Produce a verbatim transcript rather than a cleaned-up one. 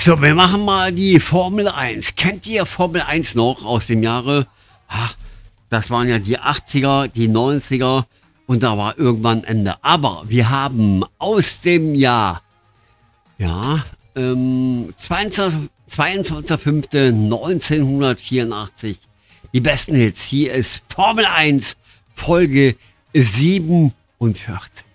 So, wir machen mal die Formel eins. Kennt ihr Formel eins noch aus dem Jahre? Ach, das waren ja die achtziger, die neunziger und da war irgendwann Ende. Aber wir haben aus dem Jahr, ja, ähm, zweiundzwanzigster fünfter neunzehnhundertvierundachtzig die besten Hits. Hier ist Formel eins, Folge siebenundvierzig.